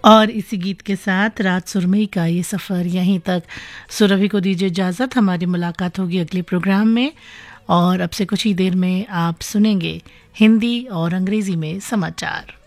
और इसी गीत के साथ रात सुरमई का ये सफ़र यहीं तक। सुरभि को दीजिए इजाज़त। हमारी मुलाकात होगी अगले प्रोग्राम में और अब से कुछ ही देर में आप सुनेंगे हिंदी और अंग्रेज़ी में समाचार।